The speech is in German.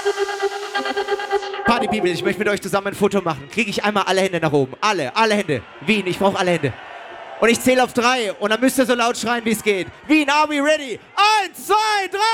Party People, ich möchte mit euch zusammen ein Foto machen. Kriege ich einmal alle Hände nach oben. Alle Hände. Wien, ich brauche alle Hände. Und ich zähle auf 3 und dann müsst ihr so laut schreien, wie es geht. Wien, are we ready? 1, 2, 3!